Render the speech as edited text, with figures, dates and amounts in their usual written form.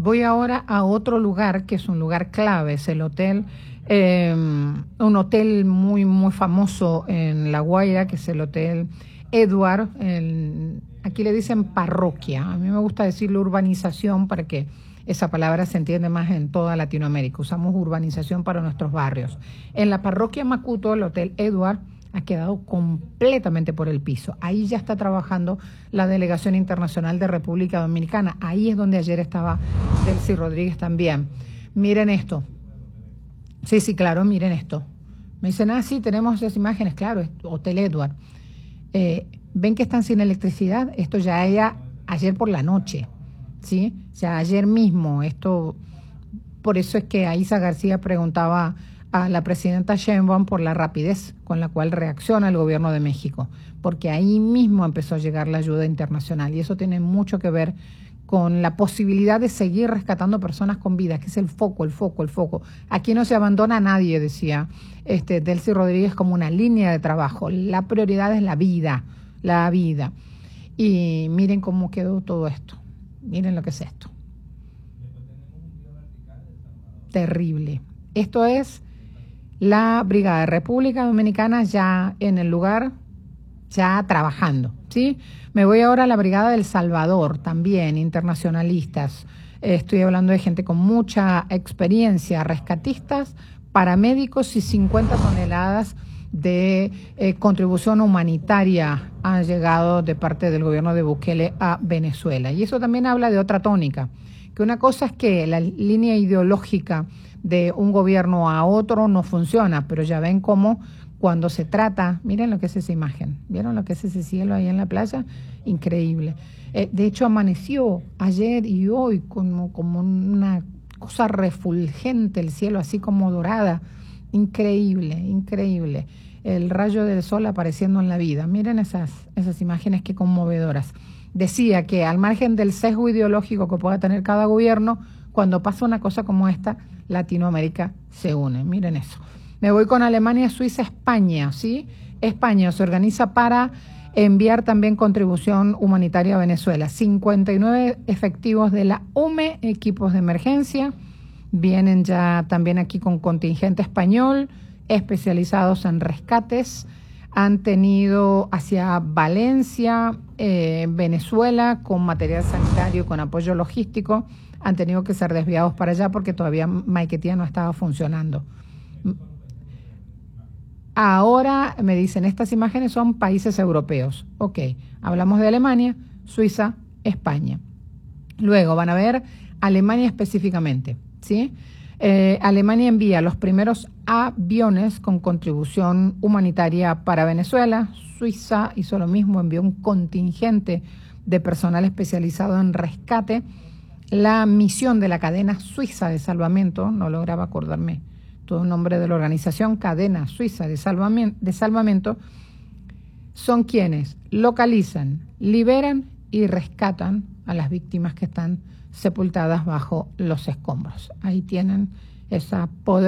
Voy ahora a otro lugar que es un lugar clave, es el hotel, un hotel muy, muy famoso en La Guaira, que es el Hotel Edward. Aquí le dicen parroquia. A mí me gusta decirle urbanización para que esa palabra se entiende más en toda Latinoamérica. Usamos urbanización para nuestros barrios. En la parroquia Macuto, el Hotel Edward ha quedado completamente por el piso. Ahí ya está trabajando la Delegación Internacional de República Dominicana. Ahí es donde ayer estaba Delcy Rodríguez también. Miren esto. Sí, claro, miren esto. Me dicen, sí, tenemos esas imágenes, claro, es Hotel Edward. ¿Ven que están sin electricidad? Esto ya era ayer por la noche, ¿sí? O sea, ayer mismo, por eso es que Aísa García preguntaba a la presidenta Sheinbaum por la rapidez con la cual reacciona el gobierno de México, porque ahí mismo empezó a llegar la ayuda internacional y eso tiene mucho que ver con la posibilidad de seguir rescatando personas con vida, que es el foco. Aquí no se abandona a nadie, decía Delcy Rodríguez, como una línea de trabajo. La prioridad es la vida. Y miren cómo quedó todo esto. Miren lo que es esto. Terrible. Esto es la Brigada de República Dominicana ya en el lugar, ya trabajando, ¿sí? Me voy ahora a la Brigada del Salvador, también internacionalistas. Estoy hablando de gente con mucha experiencia, rescatistas, paramédicos y 50 toneladas de contribución humanitaria han llegado de parte del gobierno de Bukele a Venezuela. Y eso también habla de otra tónica, que una cosa es que la línea ideológica de un gobierno a otro no funciona, pero ya ven cómo cuando se trata, miren lo que es esa imagen, ¿vieron lo que es ese cielo ahí en la playa? Increíble. De hecho, amaneció ayer y hoy como una cosa refulgente, el cielo así como dorada. Increíble. El rayo del sol apareciendo en la vida. Miren esas imágenes, qué conmovedoras. Decía que al margen del sesgo ideológico que pueda tener cada gobierno, cuando pasa una cosa como esta, Latinoamérica se une. Miren eso. Me voy con Alemania, Suiza, España, ¿sí? España se organiza para enviar también contribución humanitaria a Venezuela. 59 efectivos de la UME, equipos de emergencia, vienen ya también aquí con contingente español, especializados en rescates. Han tenido hacia Valencia, Venezuela, con material sanitario, con apoyo logístico. Han tenido que ser desviados para allá porque todavía Maiquetía no estaba funcionando. Ahora me dicen, estas imágenes son países europeos. Ok, hablamos de Alemania, Suiza, España. Luego van a ver Alemania específicamente, ¿sí? Alemania envía los primeros aviones con contribución humanitaria para Venezuela. Suiza hizo lo mismo, envió un contingente de personal especializado en rescate. La misión de la cadena suiza de salvamento, no lograba acordarme todo el nombre de la organización, Cadena Suiza de Salvamento, son quienes localizan, liberan y rescatan a las víctimas que están sepultadas bajo los escombros. Ahí tienen esa poder